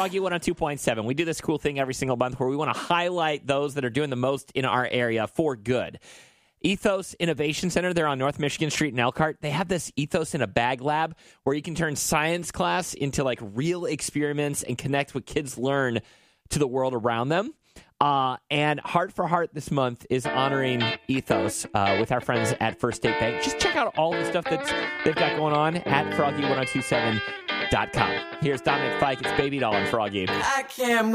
Froggy 102.7. We do this cool thing every single month where we want to highlight those that are doing the most in our area for good. Ethos Innovation Center, they're on North Michigan Street in Elkhart. They have this Ethos in a Bag lab where you can turn science class into like real experiments and connect what kids learn to the world around them. And Heart for Heart this month is honoring Ethos with our friends at First State Bank. Just check out all the stuff that they've got going on at Froggy1027.com. Here's Dominic Fike. It's Baby Doll and Froggy. I can't